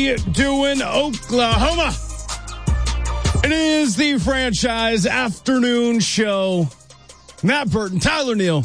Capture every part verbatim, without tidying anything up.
you doing, Oklahoma? It is the Franchise Afternoon Show. Matt Burton, Tyler Neal,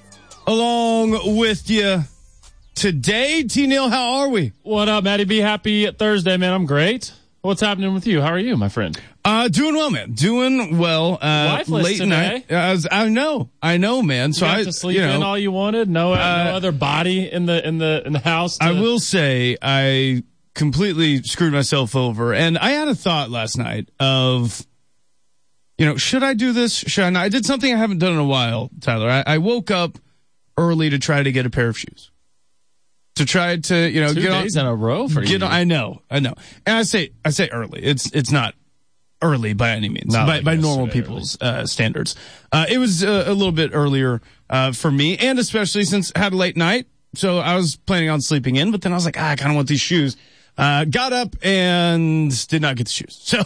along with you today. T. Neal, how are we? What up, Matty B? Happy Thursday, man. I'm great. What's happening with you? How are you, my friend? Uh, doing well, man. Doing well. Uh, Lifeless late today. night. I, was, I know. I know, man. So you got I to sleep you know, in all you wanted. No, uh, no other body in the in the in the house. To... I will say I completely screwed myself over, and I had a thought last night of, you know, should I do this? Should I not? I did something I haven't done in a while, Tyler. I, I woke up early to try to get a pair of shoes. To try to, you know, Two get days on, in a row for get you. On, I know, I know. And I say, I say early. It's, it's not early by any means, Not by, like by normal people's uh, standards. Uh, it was uh, a little bit earlier uh, for me, and especially since I had a late night. So I was planning on sleeping in, but then I was like, ah, I kind of want these shoes. Uh, got up and did not get the shoes. So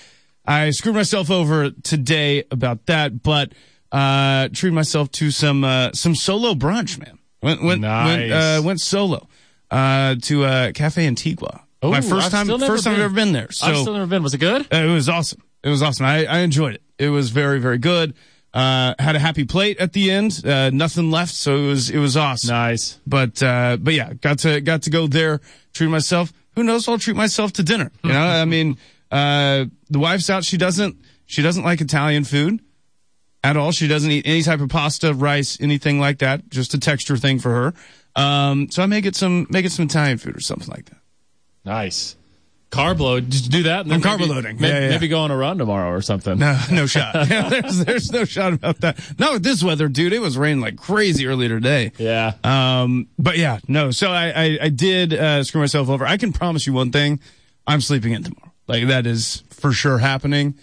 I screwed myself over today about that, but uh, treated myself to some uh, some solo brunch, man. Went went nice. went, uh, went solo uh, to uh, Cafe Antigua. Ooh, My 1st I've time, still never first time been. I've ever been there. So I've still never been. Was it good? uh, it was awesome. It was awesome. I, I enjoyed it. It was very, very good. Uh, had a happy plate at the end. Uh, nothing left, so it was it was awesome. Nice. But uh, but yeah, got to got to go there, treat myself. Who knows? I'll treat myself to dinner. You know, I mean, uh, the wife's out. She doesn't she doesn't like Italian food at all. She doesn't eat any type of pasta, rice, anything like that. Just a texture thing for her. Um, so I may get some may get some Italian food or something like that. Nice. Carb load. Just do that. And I'm then carb maybe, loading. Maybe, Yeah, yeah. maybe go on a run tomorrow or something. No, no shot. Yeah, there's, there's no shot about that. Not with this weather, dude. It was raining like crazy earlier today. Yeah. Um, but yeah, no. So I, I, I did, uh, screw myself over. I can promise you one thing. I'm sleeping in tomorrow. Like that is for sure happening.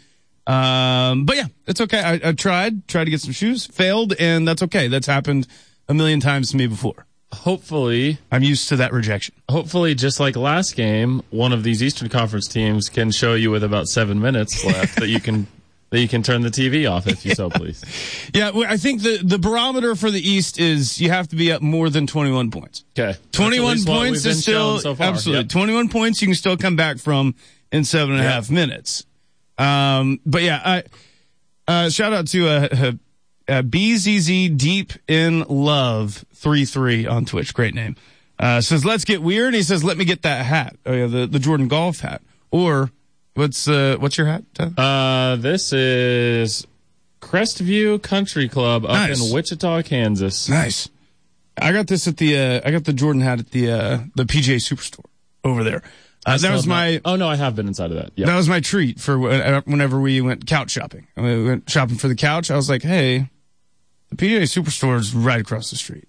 Um, but yeah, it's okay. I, I tried, tried to get some shoes, failed, and that's okay. That's happened a million times to me before. Hopefully, I'm used to that rejection. hopefully, just like last game, one of these Eastern Conference teams can show you with about seven minutes left that you can that you can turn the T V off if you so please. Yeah, well, I think the, the barometer for the East is you have to be up more than twenty-one points. Okay, twenty-one points is still so far. absolutely Yep. twenty-one points you can still come back from in seven and a Yep. half minutes. Um, but yeah, I, uh, shout out to, uh, uh, uh B Z Z Deep in Love three three on Twitch. Great name. Uh, says, let's get weird. He says, let me get that hat. Oh yeah, the, the Jordan Golf hat. Or what's, uh, what's your hat, Tyler? Uh, this is Crestview Country Club up Nice. in Wichita, Kansas. Nice. I got this at the, uh, I got the Jordan hat at the, uh, the P G A Superstore over there. Uh, that Still was have not- my, Oh no, I have been inside of that. Yeah. that was my treat for wh- whenever we went couch shopping. We went shopping for the couch. I was like, hey, the P G A Superstore is right across the street.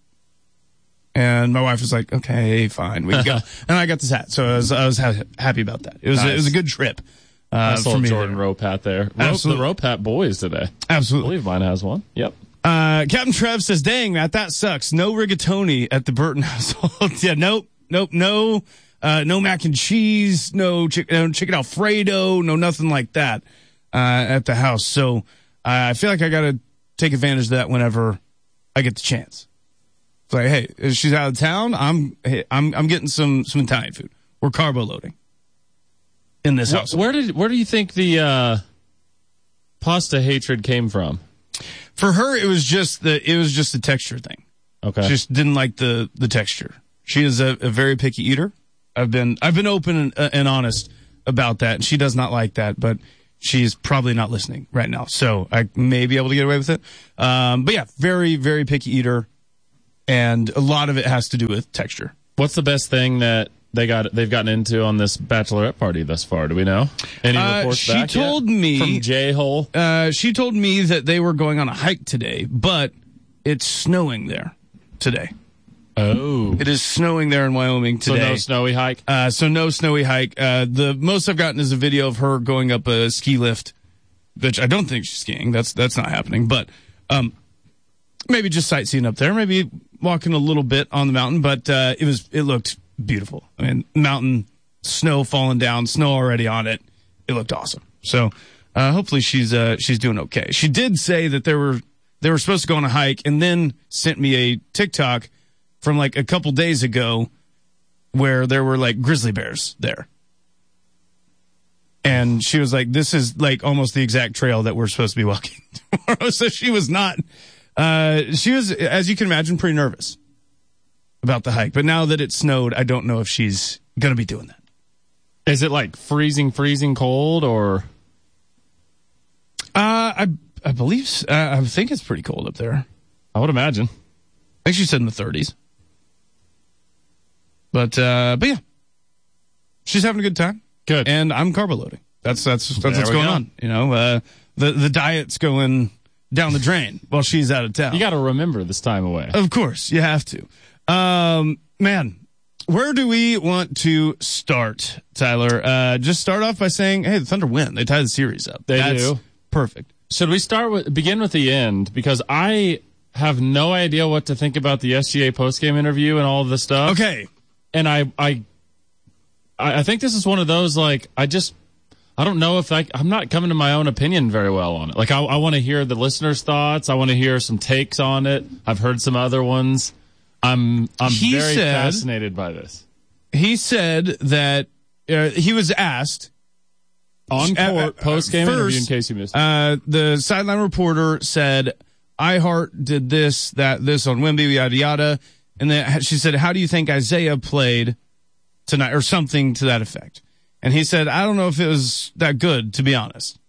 And my wife was like, okay, fine, we can go. And I got this hat. So I was, I was ha- happy about that. It was, Nice. it was a good trip. Uh, Nice for little me. Jordan rope hat there. Rope, Absolutely. the rope hat boys today. I Absolutely. believe mine has one. Yep. Uh, Captain Trev says, dang, Matt, that sucks. No rigatoni at the Burton household. Yeah, nope, nope, no, uh, no mac and cheese, no, chick- no chicken Alfredo, no nothing like that, uh, at the house. So, uh, I feel like I gotta take advantage of that whenever I get the chance. It's like, hey, if she's out of town, I'm, hey, I'm, I'm getting some, some Italian food. We're carbo loading in this house. Where did where do you think the uh, pasta hatred came from? For her, it was just the, it was just the texture thing. Okay. She just didn't like the, the texture. She is a, a very picky eater. I've been, I've been open and, uh, and honest about that. And she does not like that, but she's probably not listening right now. So I may be able to get away with it. Um, but yeah, very, very picky eater. And a lot of it has to do with texture. What's the best thing that they got they've gotten into on this bachelorette party thus far? Do we know? Any Uh, reports she back yet? told me- from J Hole. Uh, she told me that they were going on a hike today, but it's snowing there today. Oh, It is snowing there in Wyoming so today. no snowy hike. Uh, so no snowy hike. Uh, the most I've gotten is a video of her going up a ski lift, which I don't think she's skiing. That's, that's not happening, but, um, maybe just sightseeing up there, maybe walking a little bit on the mountain, but, uh, it was, it looked beautiful. I mean, mountain, snow falling down, snow already on it. It looked awesome. So, uh, hopefully she's, uh, she's doing okay. She did say that there were, they were supposed to go on a hike and then sent me a TikTok from like a couple days ago where there were like grizzly bears there. And she was like, this is like almost the exact trail that we're supposed to be walking tomorrow. So she was not, uh, she was, as you can imagine, pretty nervous about the hike. But now that it snowed, I don't know if she's going to be doing that. Is it like freezing, freezing cold or? Uh, I, I believe, uh, I think it's pretty cold up there. I would imagine. I think she said in the thirties. But, uh, but yeah, she's having a good time. Good. And I'm carbo loading. That's, that's, that's There what's we going go. on. You know, uh, the, the diet's going down the drain while she's out of town. You got to remember this time away. Of course, you have to. Um, man, where do we want to start, Tyler? Uh, just start off by saying, hey, the Thunder win. They tie the series up. They That's do. Perfect. Should we start with begin with the end? Because I have no idea what to think about the S G A postgame interview and all of this stuff. Okay. And I, I, I think this is one of those, like, I just, I don't know if I, I'm not coming to my own opinion very well on it. Like, I, I want to hear the listeners' thoughts. I want to hear some takes on it. I've heard some other ones. I'm, I'm He very said- fascinated by this. He said that uh, he was asked On Uh, uh, court, post-game first, interview, in case you missed it. Uh, the sideline reporter said, iHeart did this, that, this on Wemby, yada, yada. And then she said, how do you think Isaiah played tonight, or something to that effect? And he said, I don't know if it was that good, to be honest.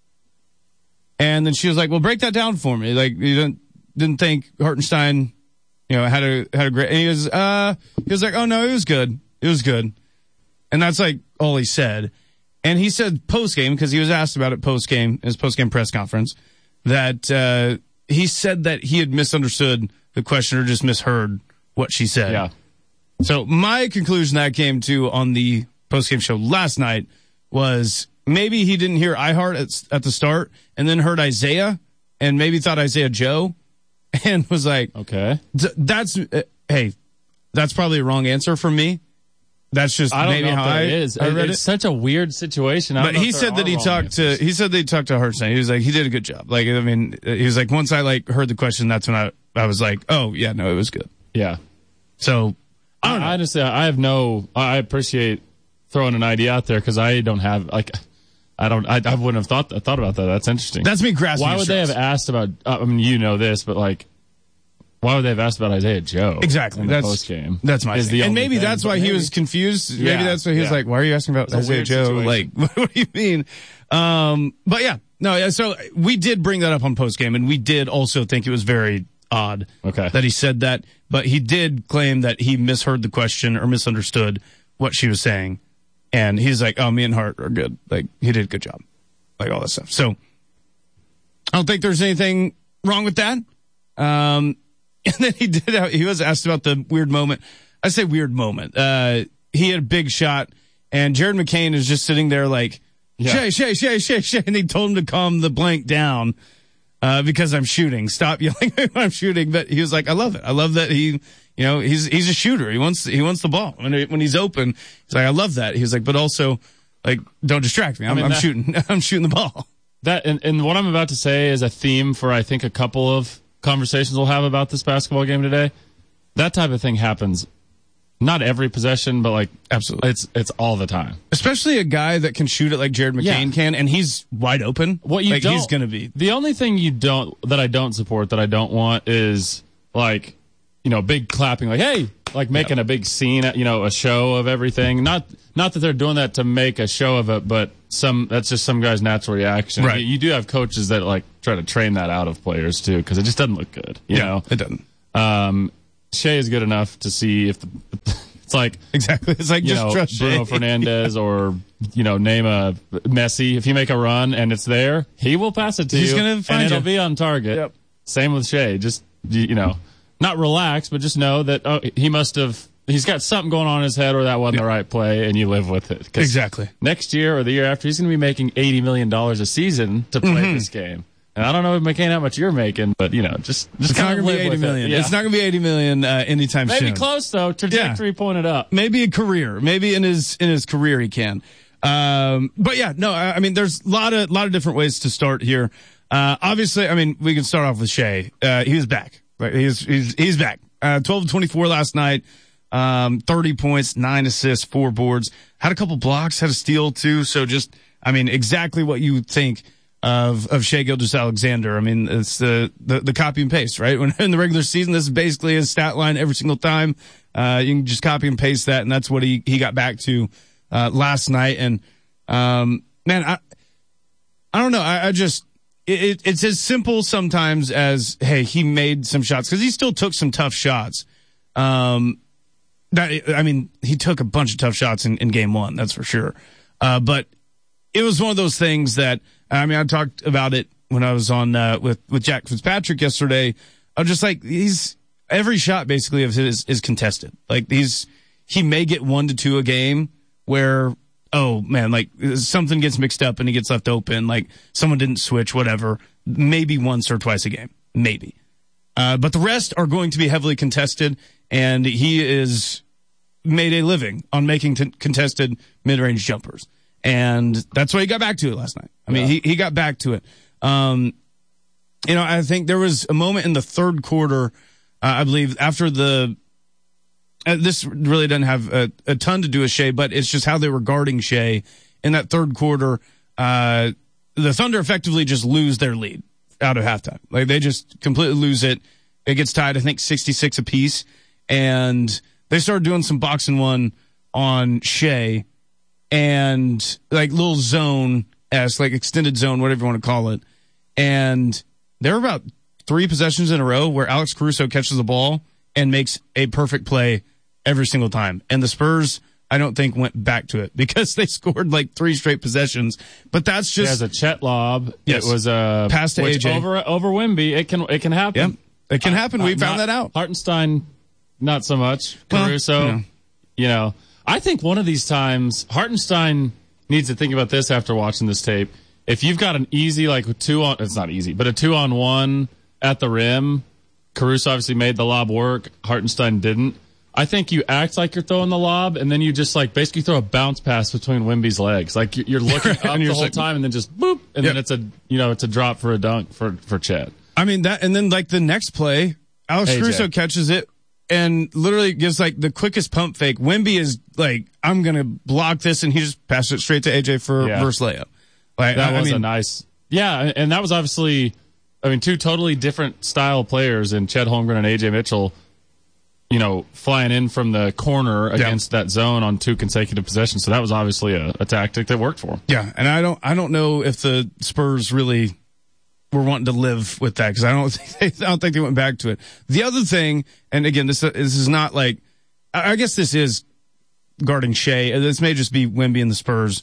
And then she was like, well, break that down for me. Like, you didn't, didn't think Hartenstein, you know, had a, had a great, and he was, uh, he was like, oh no, it was good. It was good. And that's like all he said. And he said post game, because he was asked about it post game, his post game press conference, that, uh, he said that he had misunderstood the question or just misheard what she said. Yeah. So my conclusion that I came to on the post-game show last night was maybe he didn't hear iHeart at, at the start and then heard Isaiah and maybe thought Isaiah Joe and was like, Okay. that's, uh, hey, that's probably a wrong answer for me. That's just I don't maybe know how if I, that is. I read it's it. such a weird situation. I don't But know he if there said that are he wrong talked answers. to, he said they talked to Hartenstein. He was like, he did a good job. Like, I mean, he was like, once I like heard the question, that's when I, I was like, oh yeah, no, it was good. Yeah. So I I, don't know. I honestly, I have no. I appreciate throwing an idea out there because I don't have like, I don't. I, I wouldn't have thought thought about that. That's interesting. That's me grasping. Why at would they have straws. asked about? Uh, I mean, you know this, but like, why would they have asked about Isaiah Joe? Exactly. In the That's post game. That's my is thing. the And only maybe thing, that's but why he maybe- was confused. Yeah, Maybe that's why he was yeah. like, "Why are you asking about It's a Isaiah weird Joe?" Like, situation. what do you mean? Um, but yeah, no. Yeah, so we did bring that up on post game, and we did also think it was very odd Okay. that he said that. But he did claim that he misheard the question or misunderstood what she was saying, and he's like, "Oh, me and Hart are good. Like, he did a good job, like all that stuff." So I don't think there's anything wrong with that. Um, and then he did, have, he was asked about the weird moment. I say weird moment. Uh, he had a big shot and Jared McCain is just sitting there like, Yeah. Shay, Shay, Shay, Shay, Shay. And he told him to calm the blank down, uh, because I'm shooting. Stop yelling when I'm shooting. But he was like, I love it. I love that he, you know, he's, he's a shooter. He wants, he wants the ball. When, it, when he's open, he's like, I love that. He was like, but also like, don't distract me. I'm, mean, I'm that- shooting, I'm shooting the ball. That and, and what I'm about to say is a theme for I think a couple of conversations we'll have about this basketball game today. That type of thing happens not every possession, but like Absolutely. it's it's all the time. Especially a guy that can shoot it like Jared McCain Yeah. can, and he's wide open. What you like don't, he's gonna be. The only thing you don't that I don't support that I don't want is like you know big clapping like hey like making a big scene you know a show of everything. Not not that they're doing that to make a show of it, but some that's just some guy's natural reaction. Right. You, you do have coaches that like try to train that out of players too because it just doesn't look good. You know, it doesn't. um, Shea is good enough to see if the, it's like Exactly. It's like you just know trust Bruno Shea. Fernandez or you know name a Messi. If you make a run and it's there, he will pass it to He's you, gonna find and it'll you. be on target. Yep. Same with Shea. Just you you know, not relax, but just know that oh, he must have. He's got something going on in his head, or that wasn't the right play, and you live with it. 'Cause Exactly. Next year or the year after, he's going to be making eighty million dollars a season to play Mm-hmm. this game. And I don't know, McCain, how much you're making, but you know, just just It's not kind gonna of be eighty million. It's not gonna be eighty million uh, anytime maybe soon. close though. Trajectory pointed up. Maybe a career. Maybe in his in his career he can. Um, but yeah, no. I, I mean, there's a lot of lot of different ways to start here. Uh, obviously, I mean, we can start off with Shea. Uh, he was back. Right? He's he's he's back. Uh, twelve to twenty-four last night. Um, thirty points, nine assists, four boards. had a couple blocks, had a steal too. So just, I mean, exactly what you would think of, of Shai Gilgeous-Alexander. I mean, it's the, the, the copy and paste, right? When in the regular season, this is basically his stat line every single time. Uh, you can just copy and paste that, and that's what he, he got back to, uh, last night. And, um, man, I, I don't know. I, I just, it, it's as simple sometimes as, hey, he made some shots, cause he still took some tough shots. Um, that, I mean, he took a bunch of tough shots in, in game one, that's for sure. Uh, but it was one of those things that, I mean, I talked about it when I was on, uh, with, with Jack Fitzpatrick yesterday. I'm just like, he's, every shot basically of his is contested. Like these, he may get one to two a game where, oh man, like something gets mixed up and he gets left open. Like someone didn't switch, whatever. Maybe once or twice a game. Maybe. Uh, but the rest are going to be heavily contested, and he is made a living on making t- contested mid-range jumpers. And that's why he got back to it last night. I mean, yeah. he, he got back to it. Um, you know, I think there was a moment in the third quarter, uh, I believe, after the, uh, this really doesn't have a, a ton to do with Shai, but it's just how they were guarding Shai in that third quarter. Uh, the Thunder effectively just lose their lead out of halftime. Like they just completely lose it. It gets tied, I think, sixty-six apiece. And they started doing some box and one on Shai. And like little zone as like extended zone, whatever you want to call it. And there were about three possessions in a row where Alex Caruso catches the ball and makes a perfect play every single time. And the Spurs, I don't think, went back to it because they scored like three straight possessions. But that's just, it has a Chet lob. Yes. It was a pass to A J over over Wemby. It can it can happen. Yeah, it can happen. Uh, we uh, found not, that out. Hartenstein, not so much. Caruso, well, you know. you know. I think one of these times, Hartenstein needs to think about this after watching this tape. If you've got an easy, like two on, it's not easy, but a two on one at the rim, Caruso obviously made the lob work. Hartenstein didn't. I think you act like you're throwing the lob, and then you just like basically throw a bounce pass between Wemby's legs. Like you're looking up the whole like, time, and then just boop, and yep. then it's a you know it's a drop for a dunk for for Chet. I mean that, and then like the next play, Alex Caruso catches it. And literally gives like the quickest pump fake. Wemby is like, I'm going to block this. And he just passed it straight to A J for yeah. verse layup. Like, that I, was I mean, a nice, yeah. And that was obviously, I mean, two totally different style players in Chet Holmgren and A J Mitchell, you know, flying in from the corner against yeah. that zone on two consecutive possessions. So that was obviously a, a tactic that worked for him. Yeah. And I don't, I don't know if the Spurs really were wanting to live with that because I don't think they, I don't think they went back to it. The other thing, and again, this this is not like, I guess this is guarding Shai. This may just be Wemby and the Spurs.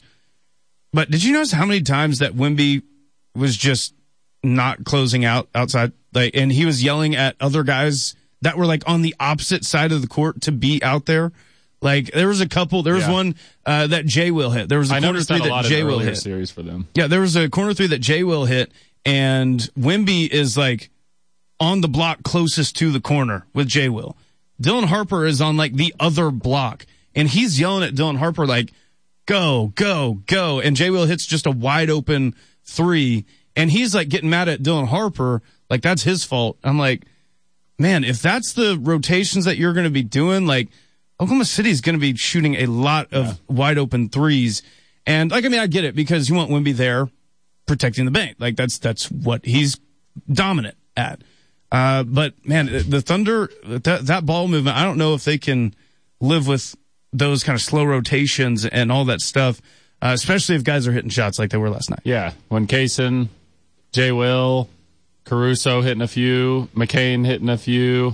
But did you notice how many times that Wemby was just not closing out outside, like, and he was yelling at other guys that were like on the opposite side of the court to be out there? Like there was a couple. There was yeah. one uh, that Jay Will hit. There was a I corner three that, that Jay Will hit. Series for them. Yeah, there was a corner three that Jay Will hit. And Wemby is like on the block closest to the corner with Jay Will. Dylan Harper is on like the other block, and he's yelling at Dylan Harper like, "Go, go, go!" And Jay Will hits just a wide open three, and he's like getting mad at Dylan Harper like that's his fault. I'm like, man, if that's the rotations that you're going to be doing, like Oklahoma City is going to be shooting a lot of yeah. wide open threes. And like, I mean, I get it because you want Wemby there protecting the paint. Like that's, that's what he's dominant at. Uh, but man, the Thunder, that, that ball movement, I don't know if they can live with those kind of slow rotations and all that stuff, uh, especially if guys are hitting shots like they were last night. Yeah. When Kaysen, Jay Will, Caruso hitting a few, McCain hitting a few.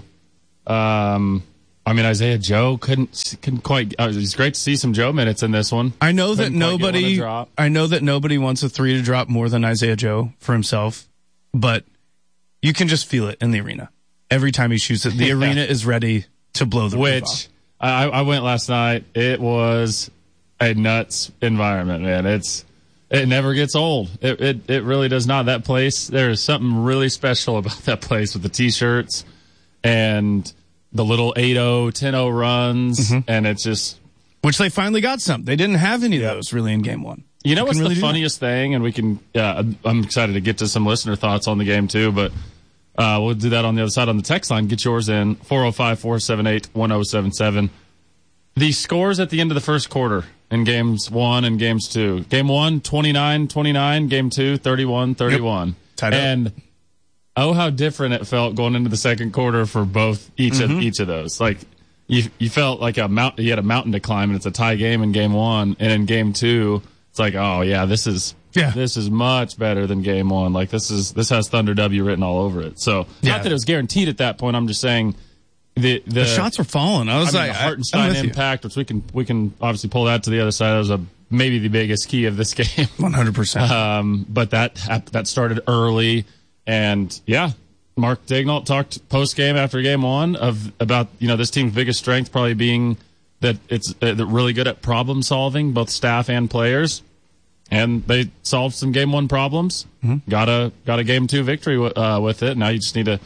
Um, I mean, Isaiah Joe couldn't couldn't quite. Uh, it's great to see some Joe minutes in this one. I know couldn't that nobody. I know that nobody wants a three to drop more than Isaiah Joe for himself, but you can just feel it in the arena every time he shoots it. The yeah. arena is ready to blow the Which roof off. I, I went last night. It was a nuts environment, man. It's it never gets old. It it it really does not. That place, there is something really special about that place with the t-shirts and the little eight oh, ten oh runs, mm-hmm. and it's just... Which they finally got some. They didn't have any of those really in game one. You know what's really the funniest that. thing? And we can... Yeah, I'm excited to get to some listener thoughts on the game, too, but uh, we'll do that on the other side on the text line. Get yours in, four oh five, four seven eight, one oh seven seven. The scores at the end of the first quarter in games one and games two. Game one, twenty-nine twenty-nine. Game two, thirty-one thirty-one. Yep. Tied up. And oh, how different it felt going into the second quarter for both each mm-hmm. of each of those. Like you, you felt like a mount. You had a mountain to climb, and it's a tie game in game one, and in game two, it's like, oh yeah, this is yeah. this is much better than game one. Like this is this has Thunder W written all over it. So yeah. not that it was guaranteed at that point. I'm just saying the the, the shots were falling. I was I mean, like, the Hartenstein impact, you. which we can we can obviously pull that to the other side. That was a maybe the biggest key of this game. one hundred percent. Um, but that that started early, and yeah. Mark Daigneault talked post game after game one of about you know this team's biggest strength probably being that it's uh, really good at problem solving, both staff and players, and they solved some game one problems. Mm-hmm. Got a got a game two victory w- uh, with it. Now you just need to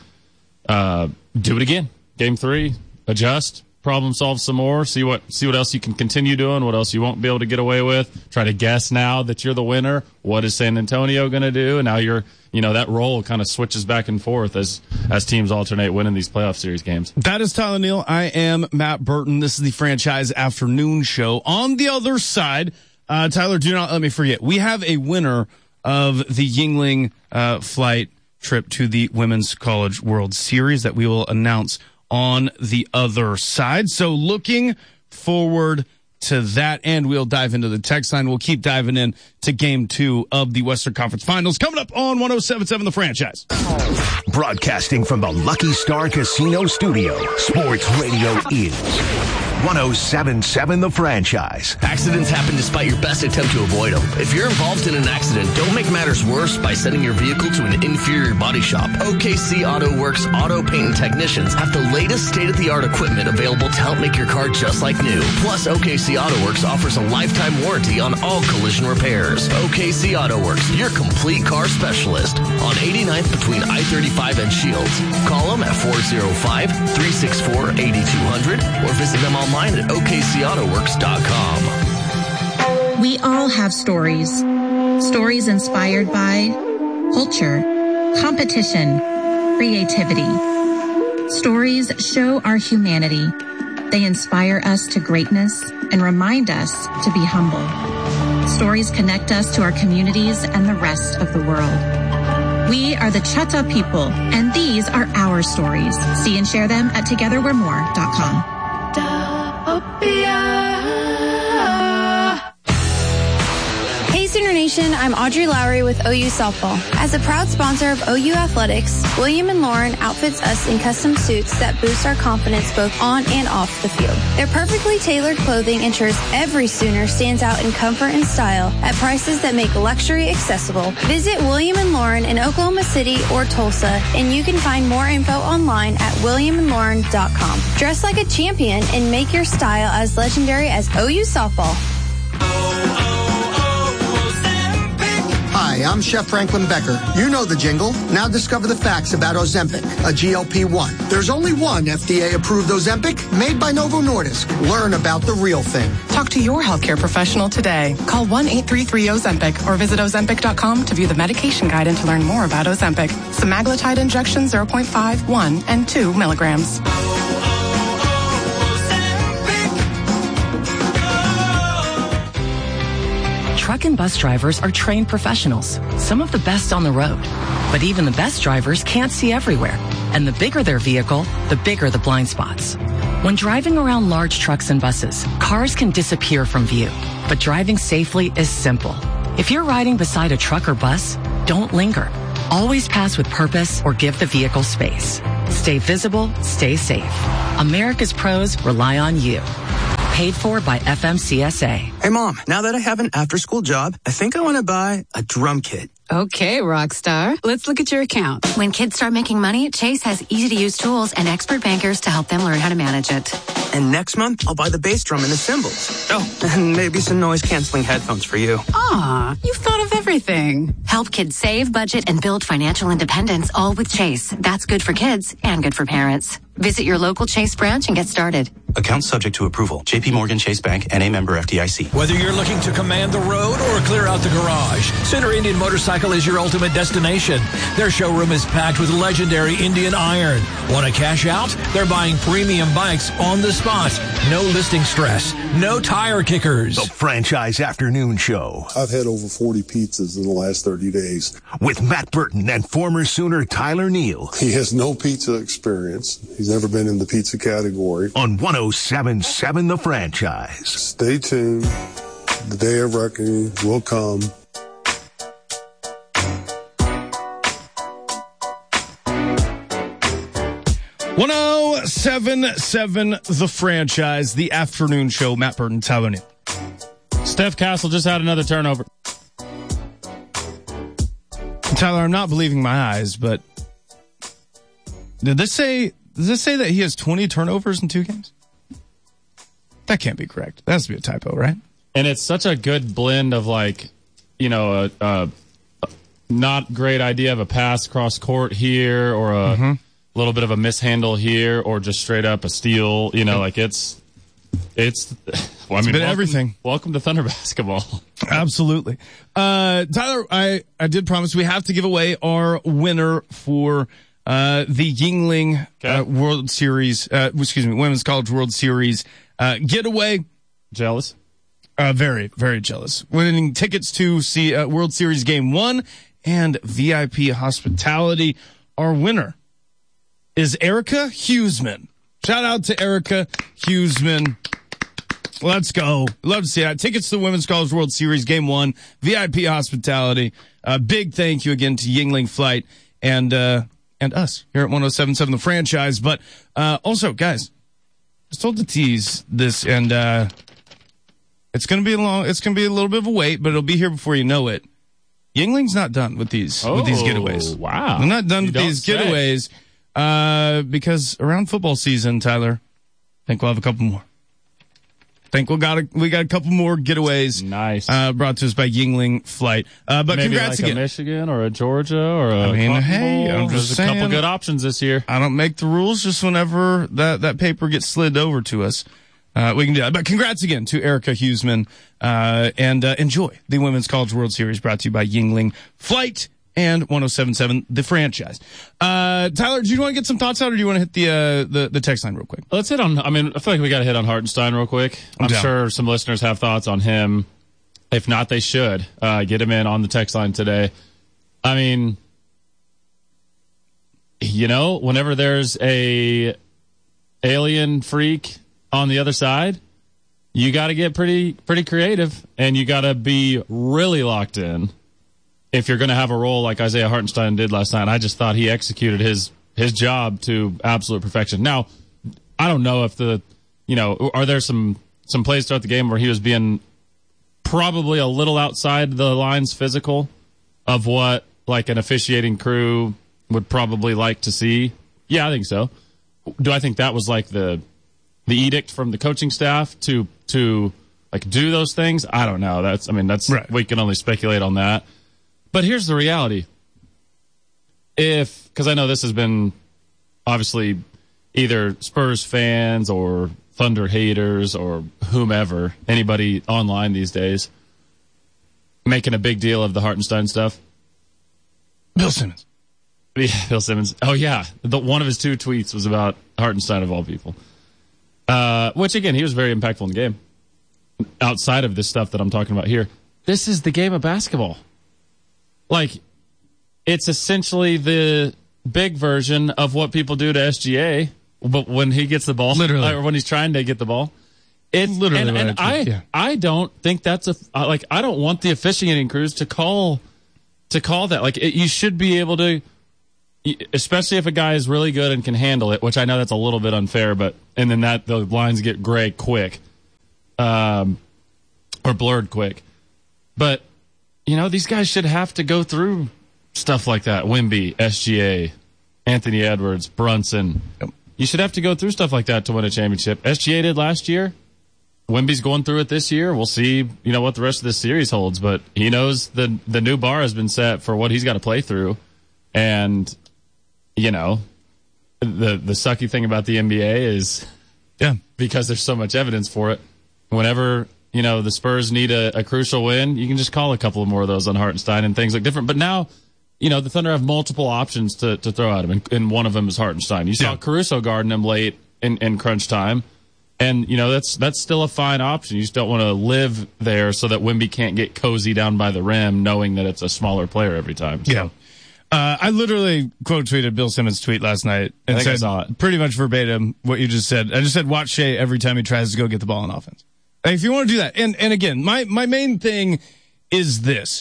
uh, do it again. Game three, adjust, problem solve some more, see what see what else you can continue doing, what else you won't be able to get away with. Try to guess now that you're the winner. What is San Antonio going to do? And now you're. You know, that role kind of switches back and forth as as teams alternate winning these playoff series games. That is Tyler Neal. I am Matt Burton. This is the Franchise Afternoon Show. On the other side, uh, Tyler, do not let me forget, we have a winner of the Yuengling uh, flight trip to the Women's College World Series that we will announce on the other side. So looking forward to that, and we'll dive into the text line. We'll keep diving in to game two of the Western Conference Finals coming up on one oh seven point seven The Franchise. Broadcasting from the Lucky Star Casino Studio, Sports Radio is one oh seven point seven The Franchise. Accidents happen despite your best attempt to avoid them. If you're involved in an accident, don't make matters worse by sending your vehicle to an inferior body shop. O K C Auto Works Auto Paint and Technicians have the latest state-of-the-art equipment available to help make your car just like new. Plus, O K C Auto Works offers a lifetime warranty on all collision repairs. O K C Auto Works, your complete car specialist. On eighty-ninth between I thirty-five and Shields. Call them at four oh five, three six four, eight two zero zero or visit them online at O K C auto works dot com. We all have stories. Stories inspired by culture, competition, creativity. Stories show our humanity. They inspire us to greatness and remind us to be humble. Stories connect us to our communities and the rest of the world. We are the Chata people, and these are our stories. See and share them at together we're more dot com. Hey Sooner Nation, I'm Audrey Lowry with O U Softball. As a proud sponsor of O U Athletics, William and Lauren outfits us in custom suits that boost our confidence both on and off the field. Their perfectly tailored clothing ensures every Sooner stands out in comfort and style at prices that make luxury accessible. Visit William and Lauren in Oklahoma City or Tulsa, and you can find more info online at william and lauren dot com. Dress like a champion and make your style as legendary as O U Softball. Hi, I'm Chef Franklin Becker. You know the jingle. Now discover the facts about Ozempic, a G L P one. There's only one F D A-approved Ozempic made by Novo Nordisk. Learn about the real thing. Talk to your healthcare professional today. Call one eight three three Ozempic or visit ozempic dot com to view the medication guide and to learn more about Ozempic. Semaglutide injection zero point five, one, and two milligrams. Truck and bus drivers are trained professionals, some of the best on the road. But even the best drivers can't see everywhere. And the bigger their vehicle, the bigger the blind spots. When driving around large trucks and buses, cars can disappear from view. But driving safely is simple. If you're riding beside a truck or bus, don't linger. Always pass with purpose or give the vehicle space. Stay visible, stay safe. America's pros rely on you. Paid for by F M C S A. Hey, Mom, now that I have an after-school job, I think I want to buy a drum kit. Okay, Rockstar. Let's look at your account. When kids start making money, Chase has easy-to-use tools and expert bankers to help them learn how to manage it. And next month, I'll buy the bass drum and the cymbals. Oh, and maybe some noise-canceling headphones for you. Aw, you've thought of everything. Help kids save, budget, and build financial independence, all with Chase. That's good for kids and good for parents. Visit your local Chase branch and get started. Account subject to approval. J P Morgan Chase Bank, N A member F D I C. Whether you're looking to command the road or clear out the garage, Center Indian Motorcycle is your ultimate destination. Their showroom is packed with legendary Indian iron. Want to cash out? They're buying premium bikes on the spot. No listing stress. No tire kickers. The Franchise Afternoon Show. I've had over forty pizzas in the last thirty days. With Matt Burton and former Sooner Tyler Neal. He has no pizza experience. He's never been in the pizza category. On one oh seven point seven The Franchise. Stay tuned. The day of reckoning will come. one oh seven point seven The Franchise, the afternoon show. Matt Burton, Tyler Neal. Steph Castle just had another turnover. Tyler, I'm not believing my eyes, but did this say, does this say that he has twenty turnovers in two games? That can't be correct. That has to be a typo, right? And it's such a good blend of, like, you know, a, a not great idea of a pass cross court here, or a mm-hmm. little bit of a mishandle here, or just straight up a steal. You know, like it's, it's, well, I it's mean, been welcome, everything. Welcome to Thunder basketball. Absolutely. Uh, Tyler, I, I did promise we have to give away our winner for, uh, the Yuengling okay. uh, World Series, uh, excuse me, Women's College World Series, uh, getaway. Jealous? Uh, very, very jealous. Winning tickets to see uh, World Series Game One and V I P hospitality. Our winner is Erica Huseman. Shout out to Erica Huseman. Let's go. Love to see that. Tickets to the Women's College World Series Game One, V I P hospitality. Uh, big thank you again to Yuengling Flight and uh, and us here at one oh seven point seven The Franchise. But uh, also, guys, I was told to tease this, and uh, it's going to be a long. It's going to be a little bit of a wait, but it'll be here before you know it. Yuengling's not done with these oh, with these getaways. Wow, they're not done you with these say. getaways uh, because around football season, Tyler, I think we'll have a couple more. I think we got a, we got a couple more getaways. Nice, uh, brought to us by Yuengling Flight. Uh, but maybe congrats like again, a Michigan or a Georgia or a. I mean, hey, I'm There's just a saying, couple good options this year. I don't make the rules. Just whenever that that paper gets slid over to us. Uh, we can do that. But congrats again to Erica Huseman, uh, and, uh, enjoy the Women's College World Series brought to you by Yuengling Flight and one oh seven point seven The Franchise. Uh, Tyler, do you want to get some thoughts out, or do you want to hit the, uh, the, the text line real quick? Let's hit on, I mean, I feel like we got to hit on Hartenstein real quick. I'm, I'm sure some listeners have thoughts on him. If not, they should, uh, get him in on the text line today. I mean, you know, whenever there's a alien freak on the other side, you got to get pretty pretty creative, and you got to be really locked in if you're going to have a role like Isaiah Hartenstein did last night. I just thought he executed his his job to absolute perfection. Now, I don't know if the, you know, are there some some plays throughout the game where he was being probably a little outside the lines physical of what like an officiating crew would probably like to see? Yeah, I think so. Do I think that was like the the edict from the coaching staff to to like do those things? I don't know. That's I mean that's right. We can only speculate on that. But here's the reality. If because I know this has been obviously either Spurs fans or Thunder haters or whomever, anybody online these days, making a big deal of the Hartenstein stuff. Bill Simmons. Yeah, Bill Simmons. Oh yeah, the, one of his two tweets was about Hartenstein of all people. Uh, which, again, he was very impactful in the game. Outside of this stuff that I'm talking about here, this is the game of basketball. Like, it's essentially the big version of what people do to S G A, but when he gets the ball, literally, or when he's trying to get the ball, it's literally. And, and I, yeah. I don't think that's a like. I don't want the officiating crews to call to call that. Like, it, you should be able to. Especially if a guy is really good and can handle it, which I know that's a little bit unfair, but and then that the lines get gray quick, um, or blurred quick. But you know these guys should have to go through stuff like that. Wemby, S G A, Anthony Edwards, Brunson. Yep. You should have to go through stuff like that to win a championship. S G A did last year. Wemby's going through it this year. We'll see, you know, what the rest of this series holds. But he knows the the new bar has been set for what he's got to play through, and. You know, the the sucky thing about the N B A is, yeah, because there's so much evidence for it. Whenever you know, the Spurs need a, a crucial win, you can just call a couple of more of those on Hartenstein and things look different. But now, you know, the Thunder have multiple options to, to throw at him, and, and one of them is Hartenstein. You saw yeah. Caruso guarding him late in, in crunch time, and, you know, that's that's still a fine option. You just don't want to live there so that Wemby can't get cozy down by the rim knowing that it's a smaller player every time. So. Yeah. Uh, I literally quote tweeted Bill Simmons' tweet last night and said pretty much verbatim what you just said. I just said, watch Shea every time he tries to go get the ball on offense. Like, if you want to do that, and, and again, my, my main thing is this.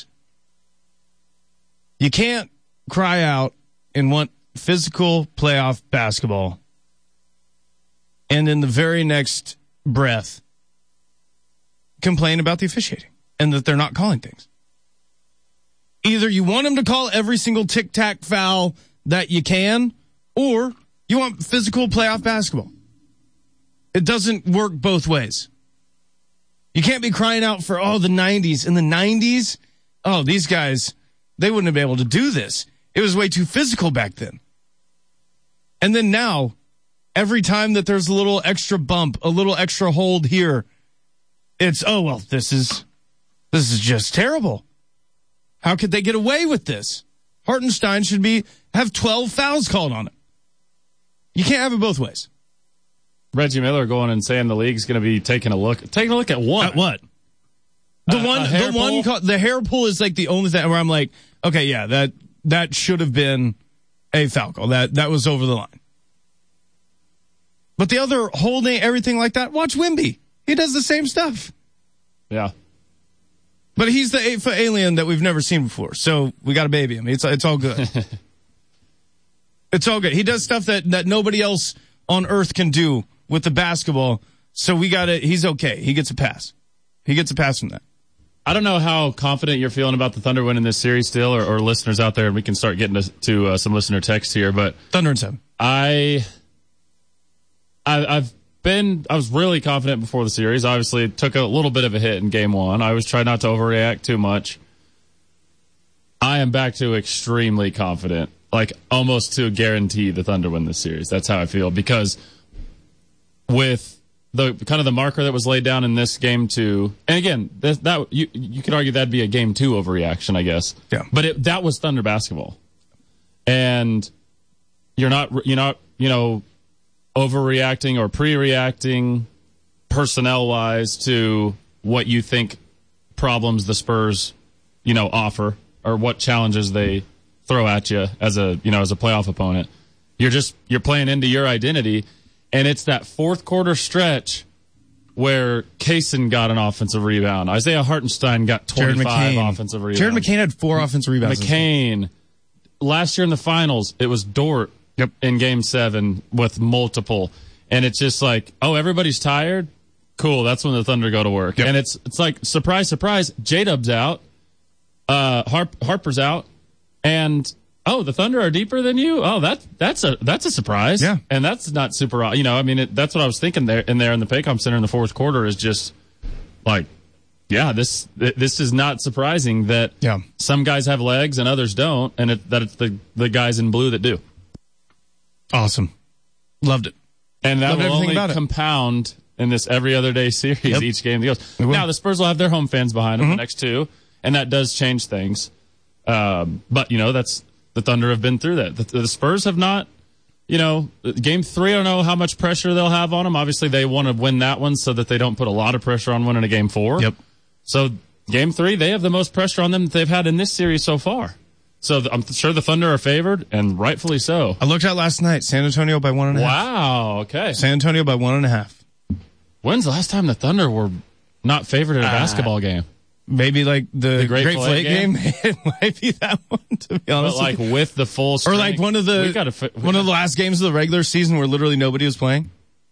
You can't cry out and want physical playoff basketball and in the very next breath complain about the officiating and that they're not calling things. Either you want them to call every single tic-tac foul that you can, or you want physical playoff basketball. It doesn't work both ways. You can't be crying out for, oh, the nineties. In the nineties, oh, these guys, they wouldn't have been able to do this. It was way too physical back then. And then now, every time that there's a little extra bump, a little extra hold here, it's, oh, well, this is, this is just terrible. How could they get away with this? Hartenstein should be have twelve fouls called on him. You can't have it both ways. Reggie Miller going and saying the league's going to be taking a look. Taking a look at what? At what? The uh, one, the one, call, the hair pull is like the only thing where I'm like, okay, yeah, that that should have been a foul call. That that was over the line. But the other holding everything like that, watch Wemby. He does the same stuff. Yeah. But he's the eight-foot alien that we've never seen before, so we got to baby him. It's it's all good. It's all good. He does stuff that, that nobody else on earth can do with the basketball, so we got to. He's okay. He gets a pass. He gets a pass from that. I don't know how confident you're feeling about the Thunder winning this series still, or, or listeners out there, and we can start getting to, to uh, some listener text here. But Thunder and seven. I, I I've. Been, I was really confident before the series. Obviously, it took a little bit of a hit in game one. I always try not to overreact too much. I am back to extremely confident, like almost to a guarantee the Thunder win this series. That's how I feel, because with the kind of the marker that was laid down in this game two, and again, that, that you you could argue that'd be a game two overreaction, I guess. Yeah. But it, that was Thunder basketball, and you're not you're not you know. overreacting or pre-reacting personnel-wise to what you think problems the Spurs, you know, offer or what challenges they throw at you as a, you know, as a playoff opponent. You're just, you're playing into your identity, and it's that fourth quarter stretch where Kaysen got an offensive rebound. Isaiah Hartenstein got twenty-five offensive rebounds. Jared McCain had four offensive rebounds. McCain. Last year in the finals, it was Dort. Yep. In game seven with multiple. And it's just like, oh, everybody's tired? Cool, that's when the Thunder go to work. Yep. And it's it's like, surprise, surprise, J-Dub's out, uh, Harp, Harper's out, and, oh, the Thunder are deeper than you? Oh, that, that's a that's a surprise. Yeah. And that's not super, you know, I mean, it, that's what I was thinking there in there in the Paycom Center in the fourth quarter is just like, yeah, this this is not surprising that yeah. some guys have legs and others don't, and it, that it's the, the guys in blue that do. Awesome. Loved it. And that Loved will only about compound it. in this every other day series, yep. Each game that goes. Now, the Spurs will have their home fans behind them, mm-hmm. the next two, and that does change things. Um, but, you know, that's the Thunder have been through that. The, the Spurs have not, you know, game three, I don't know how much pressure they'll have on them. Obviously, they want to win that one so that they don't put a lot of pressure on winning a game four. Yep. So, game three, they have the most pressure on them that they've had in this series so far. So I'm sure the Thunder are favored, and rightfully so. I looked at last night. San Antonio by one and a half. Wow, okay. San Antonio by one and a half. When's the last time the Thunder were not favored in a uh, basketball game? Maybe like the, the Great, Great Flake game. game. It might be that one, to be honest. But like with, with the full strength. Or like one of the gotta, fi- one of the last games of the regular season where literally nobody was playing.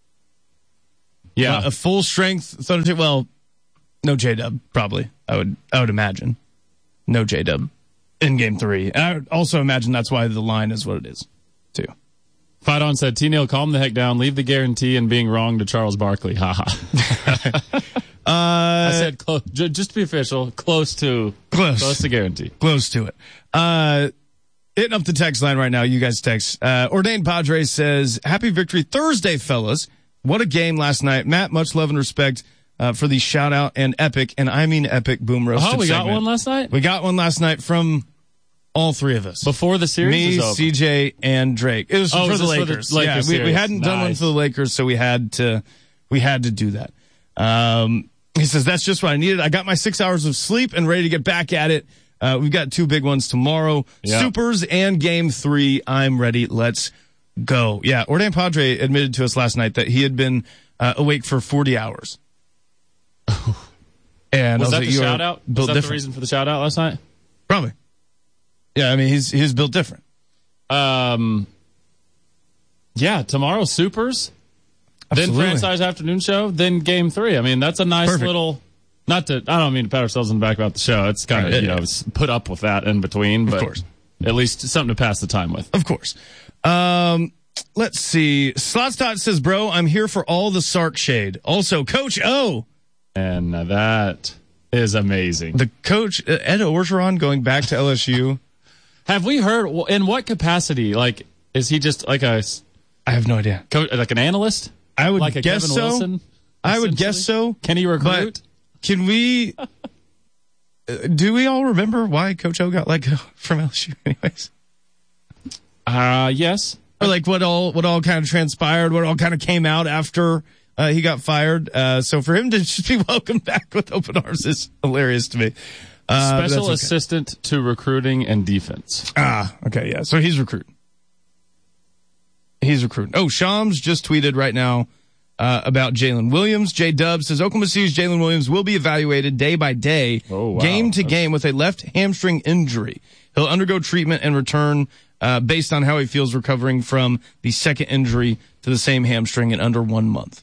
Yeah. Uh, a full strength Thunder team. Well, no J-Dub, probably. I would I would imagine. No J-Dub. In game three. And I would also imagine that's why the line is what it is, too. Fidon said, T-Neal, calm the heck down. Leave the guarantee and being wrong to Charles Barkley. Ha ha. uh, I said, close, j- just to be official, close to close, close to guarantee. Close to it. Uh, hitting up the text line right now. You guys text. Uh, Ordained Padres says, happy victory Thursday, fellas. What a game last night. Matt, much love and respect. uh, for the shout out and epic, and I mean epic boom roasted Oh, we got segment. one last night? We got one last night from all three of us. Before the series Me, is over. C J, and Drake. It was Oh, for was the this for the Lakers. Lakers yeah, we, we series. hadn't done one Nice. for the Lakers, so we had to we had to do that. Um, he says, that's just what I needed. I got my six hours of sleep and ready to get back at it. Uh, we've got two big ones tomorrow. Yeah. Supers and game three. I'm ready. Let's go. Yeah, Ordan Padre admitted to us last night that he had been uh, awake for forty hours. And Was I that like, the "You are shout out? Was built that different." the reason for the shout out last night? Probably. Yeah, I mean, he's he's built different. Um, yeah, tomorrow Supers, Absolutely. then franchise afternoon show, then game three. I mean, that's a nice Perfect. little. Not to, I don't mean to pat ourselves on the back about the show. It's kind of Right, you yeah. know s- put up with that in between, but Of course. at least something to pass the time with. Of course. Um, let's see. Slotstot says, bro, I'm here for all the Sark shade. Also, Coach O. And that is amazing. The coach, uh, Ed Orgeron, going back to L S U. Have we heard in what capacity? Like, is he just like a I have no idea. coach, like an analyst? I would like a guess Kevin so. Wilson? I would guess essentially? so. Can he recruit? But can we, uh, do we all remember why Coach O got let go from L S U anyways? Uh, yes. Or like what all, what all kind of transpired, what all kind of came out after uh, he got fired. Uh, so for him to just be welcomed back with open arms is hilarious to me. Uh, but Special that's okay. assistant to recruiting and defense. Ah, okay, yeah. So he's recruiting. He's recruiting. Oh, Shams just tweeted right now uh, about Jalen Williams. J Dub says Oklahoma City's Jalen Williams will be evaluated day by day, Oh, wow. game to That's- game with a left hamstring injury. He'll undergo treatment and return uh, based on how he feels recovering from the second injury to the same hamstring in under one month.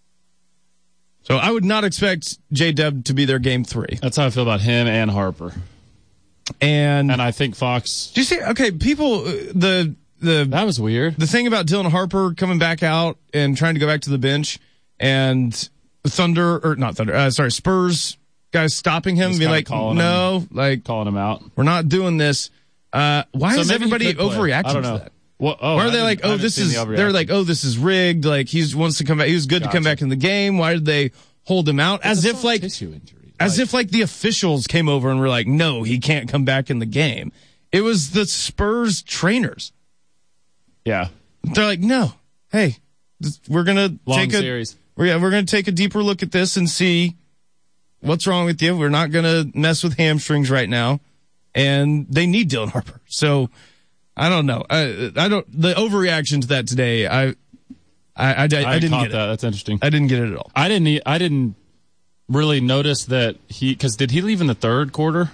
So I would not expect J Dub to be there game three. That's how I feel about him and Harper. And And I think Fox. do you see? Okay, people, uh, the the That was weird. the thing about Dylan Harper coming back out and trying to go back to the bench, and Thunder or not Thunder, uh, sorry, Spurs guys stopping him, Just being kinda like, calling no, like Calling him out. we're not doing this. Uh, why So is maybe he everybody could play. overreacting I don't to know. that? What, oh, Why I are they didn't- like, I oh, haven't this seen is? the They're overreaction. like, oh, this is rigged. Like he wants to come back. He was good to come Gotcha. back in the game. Why did they hold him out? As It's a if soft like, tissue injury. as Like- if like the officials came over and were like, no, he can't come back in the game. It was the Spurs trainers. Yeah. They're like, no, hey, this- we're gonna Long take a series. We're, yeah, we're gonna take a deeper look at this and see what's wrong with you. We're not gonna mess with hamstrings right now, and they need Dylan Harper. So I don't know. I I don't the overreaction to that today. I I I, I, I didn't caught get that. it. That's interesting. I didn't get it at all. I didn't. e- I didn't really notice that he. Because did he leave in the third quarter?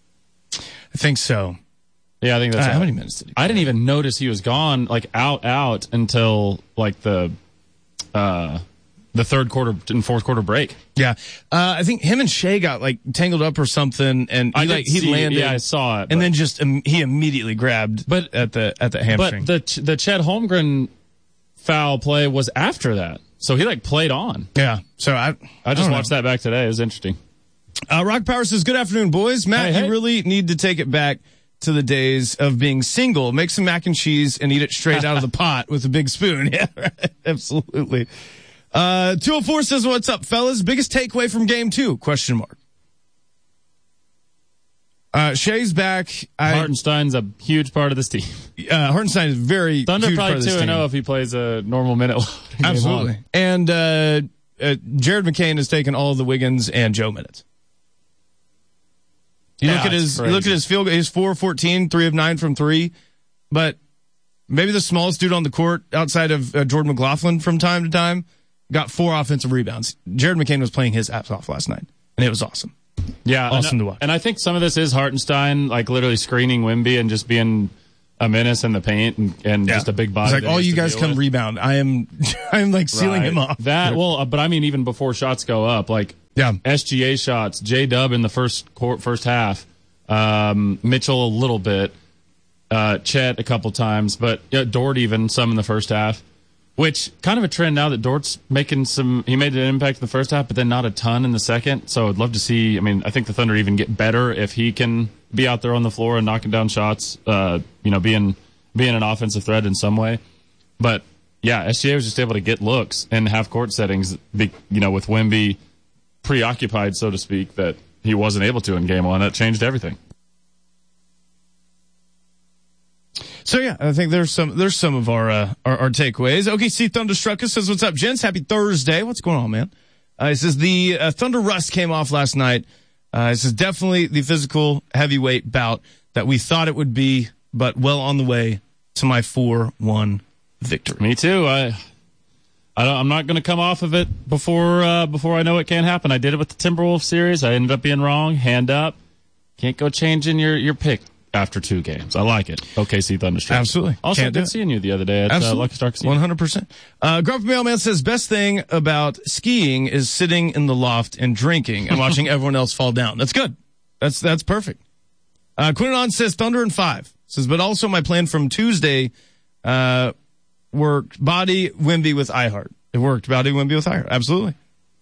I think so. Yeah, I think that's Uh, right. how many minutes did he? I didn't even notice he was gone, like out, out until like the, uh, the third quarter and fourth quarter break. Yeah, uh, I think him and Shea got like tangled up or something, and he I did like he see- landed. yeah, I saw it, but- and then just um, he immediately grabbed, But- at the at the hamstring. But the Ch- the Chet Holmgren foul play was after that, so he like played on. yeah, so I I just don't watched know. that back today. It was interesting. Uh, Rock Power says, good afternoon, boys. Matt, Hey, hey. you really need to take it back to the days of being single. Make some mac and cheese and eat it straight out of the pot with a big spoon. Yeah, right. Absolutely. Uh, two oh four says, what's up, fellas? Biggest takeaway from game two? Question mark. Uh, Shea's back. I, Hartenstein's a huge part of this team. uh, Hartenstein is very Thunder huge part probably of this two and team. zero if he plays a normal minute. game Absolutely. long. And, uh, uh, Jared McCain has taken all of the Wiggins and Joe minutes. You Yeah, look at it's his, you crazy. look at his field, he's four fourteen, three of nine from three, but maybe the smallest dude on the court outside of uh, Jordan McLaughlin from time to time got four offensive rebounds. Jared McCain was playing his ass off last night, and it was awesome. Yeah, Awesome and, to watch. And I think some of this is Hartenstein, like literally screening Wemby and just being a menace in the paint and, and just a big body. It's like, that he all has you to guys deal come with. rebound. I am, I am like sealing Right. him off. That well, uh, but I mean, even before shots go up, like Yeah. S G A shots, J Dub in the first court, first half, um, Mitchell a little bit, uh, Chet a couple times, but yeah, Dort even some in the first half. Which kind of a trend now that Dort's making some. He made an impact in the first half, but then not a ton in the second. So I'd love to see. I mean, I think the Thunder even get better if he can be out there on the floor and knocking down shots. Uh, you know, being being an offensive threat in some way. But yeah, S G A was just able to get looks in half court settings. Be, you know, with Wemby preoccupied, so to speak, that he wasn't able to in game one. That changed everything. So yeah, I think there's some there's some of our uh, our, our takeaways. O K C Thunderstruck says, "What's up, gents? Happy Thursday. What's going on, man?" Uh, he says the uh, Thunder Rust came off last night. Uh, this is definitely the physical heavyweight bout that we thought it would be, but well on the way to my four one victory. Me too. I, I don't, I'm not going to come off of it before uh, before I know it can't happen. I did it with the Timberwolves series. I ended up being wrong. Hand up. Can't go changing your, your pick after two games. I like it. O K C Thunderstruck. Absolutely. Also, Can't good seeing you the other day at uh, Lucky Star Casino. one hundred percent. Uh, Grumpy Mailman says, best thing about skiing is sitting in the loft and drinking and watching everyone else fall down. That's good. That's that's perfect. Uh, Quinnon says, Thunder and five. Says, but also my plan from Tuesday uh, worked Body Wimby with iHeart. It worked. Body Wimby with iHeart. Absolutely.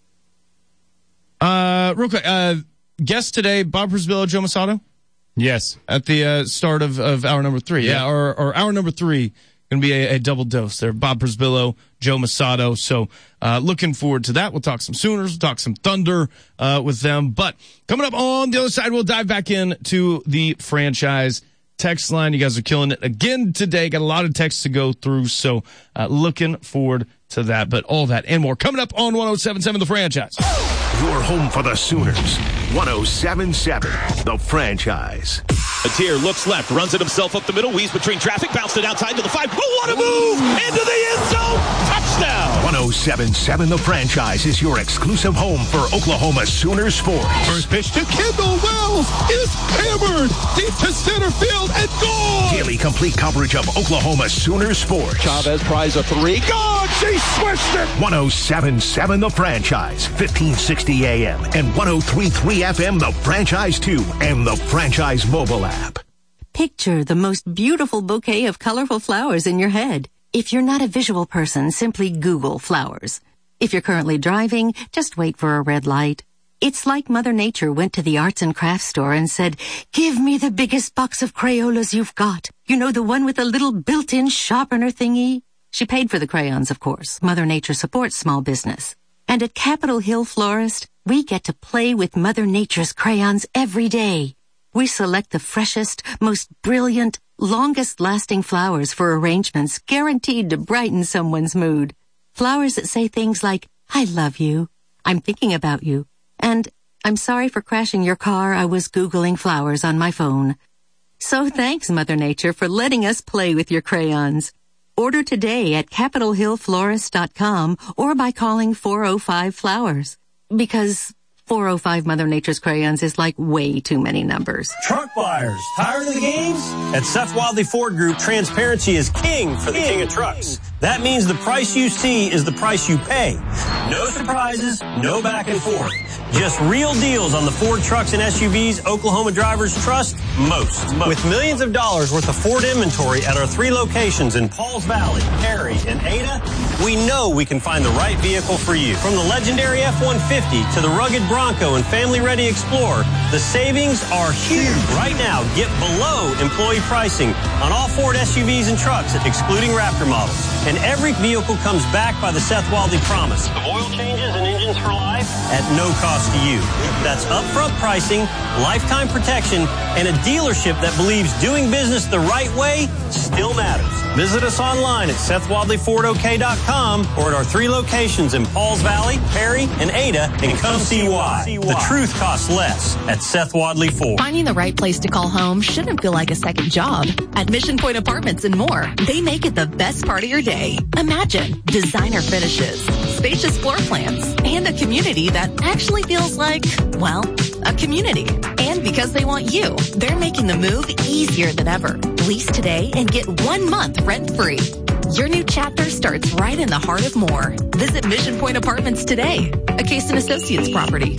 Uh, real quick. Uh, guest today, Bob Brisbillo, Joe Masato? Yes. At the uh, start of, of hour number three. Yeah, yeah or, or hour number three, going to be a, a double dose there. Bob Brisbillo, Joe Masato. So uh, looking forward to that. We'll talk some Sooners, we'll talk some Thunder uh, with them. But coming up on the other side, we'll dive back into the franchise text line. You guys are killing it again today. Got a lot of texts to go through. So uh, looking forward to that. But all that and more coming up on one oh seven point seven The Franchise. Your home for the Sooners. one oh seven point seven The Franchise. Atier looks left, runs it himself up the middle, weaves between traffic, bounced it outside to the five. Oh, what a move! Into the end zone! Touchdown! one oh seven point seven The Franchise is your exclusive home for Oklahoma Sooner sports. First pitch to Kendall Wells is hammered deep to center field and gone! Daily complete coverage of Oklahoma Sooner sports. Chavez tries a three. God, she switched it! one oh seven point seven The Franchise, fifteen sixty A M and one oh three point three F M The Franchise two and the Franchise mobile app. Picture the most beautiful bouquet of colorful flowers in your head. If you're not a visual person, simply Google flowers. If you're currently driving, just wait for a red light. It's like Mother Nature went to the arts and crafts store and said, give me the biggest box of Crayolas you've got. You know, the one with the little built-in sharpener thingy? She paid for the crayons, of course. Mother Nature supports small business. And at Capitol Hill Florist, we get to play with Mother Nature's crayons every day. We select the freshest, most brilliant, longest-lasting flowers for arrangements guaranteed to brighten someone's mood. Flowers that say things like, I love you, I'm thinking about you, and I'm sorry for crashing your car, I was Googling flowers on my phone. So thanks, Mother Nature, for letting us play with your crayons. Order today at capitol hill florist dot com or by calling four oh five flowers. Because four oh five Mother Nature's crayons is like way too many numbers. Truck buyers, tired of the games? At Seth Wadley Ford Group, transparency is king for the king, king of trucks. That means the price you see is the price you pay. No surprises, no back and forth. Just real deals on the Ford trucks and S U Vs Oklahoma drivers trust most. most. With millions of dollars worth of Ford inventory at our three locations in Pauls Valley, Perry, and Ada, we know we can find the right vehicle for you. From the legendary F one fifty to the rugged Bronco and family-ready Explorer, the savings are huge. Right now, get below employee pricing on all Ford S U Vs and trucks, excluding Raptor models. And every vehicle comes backed by the Seth Wadley promise of oil changes and engines for life at no cost to you. That's upfront pricing, lifetime protection, and a dealership that believes doing business the right way still matters. Visit us online at seth wadley ford o k dot com or at our three locations in Pauls Valley, Perry, and Ada, and come see why. The truth costs less at Seth Wadley Ford. Finding the right place to call home shouldn't feel like a second job. At Mission Point Apartments and more, they make it the best part of your day. Imagine designer finishes, spacious floor plans, and a community that actually feels like, well, a community. And because they want you, they're making the move easier than ever. Lease today and get one month rent-free. Your new chapter starts right in the heart of Moore. Visit Mission Point Apartments today, a Case and Associates property.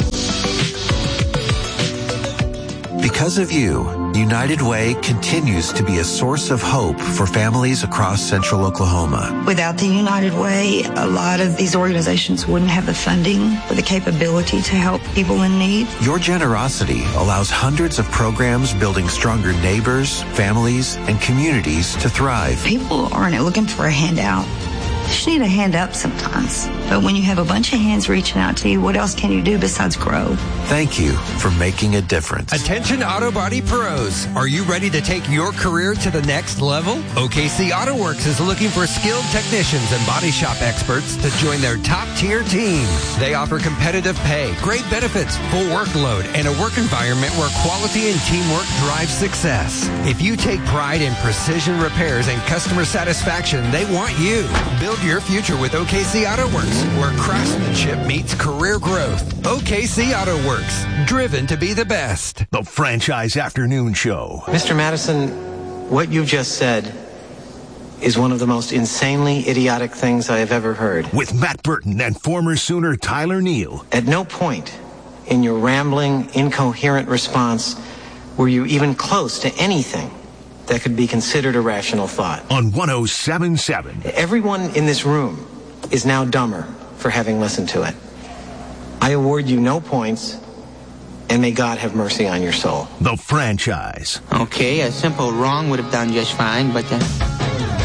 Because of you, United Way continues to be a source of hope for families across central Oklahoma. Without the United Way, a lot of these organizations wouldn't have the funding or the capability to help people in need. Your generosity allows hundreds of programs building stronger neighbors, families, and communities to thrive. People aren't looking for a handout. just need a hand up sometimes. But when you have a bunch of hands reaching out to you, what else can you do besides grow? Thank you for making a difference. Attention Auto Body pros. Are you ready to take your career to the next level? O K C Auto Works is looking for skilled technicians and body shop experts to join their top-tier team. They offer competitive pay, great benefits, full workload, and a work environment where quality and teamwork drive success. If you take pride in precision repairs and customer satisfaction, they want you. Build your future with O K C Auto Works, where craftsmanship meets career growth. O K C Auto Works, driven to be the best. The Franchise Afternoon Show. Mister Madison, what you've just said is one of the most insanely idiotic things I have ever heard. With Matt Burton and former Sooner Tyler Neal. At no point in your rambling, incoherent response were you even close to anything that could be considered a rational thought. On one oh seven point seven. Everyone in this room is now dumber for having listened to it. I award you no points, and may God have mercy on your soul. The Franchise. Okay, a simple wrong would have done just fine, but... Uh...